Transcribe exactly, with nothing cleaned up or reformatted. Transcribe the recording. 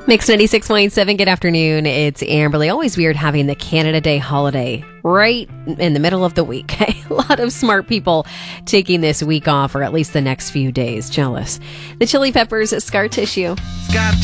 Mix ninety-six point seven, good afternoon. It's Amberly. Always weird having the Canada Day holiday right in the middle of the week. A lot of smart people taking this week off, or at least the next few days. Jealous. The Chili Peppers, Scar Tissue. Scar